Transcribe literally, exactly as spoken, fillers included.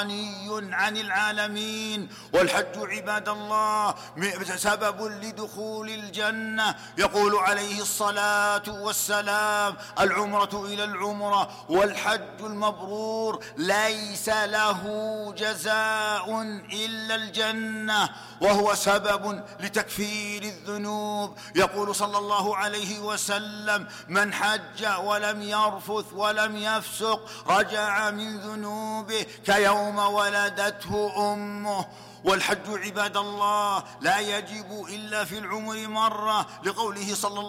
عن العالمين. والحج عباد الله سبب لدخول الجنة. يقول عليه الصلاة والسلام: العمرة إلى العمرة والحج المبرور ليس له جزاء إلا الجنة، وهو سبب لتكفير الذنوب. يقول صلى الله عليه وسلم: من حج ولم يرفث ولم يفسق رجع من ذنوبه كيوم ولدته أمه. والحج عباد الله لا يجب إلا في العمر مرة، لقوله صلى الله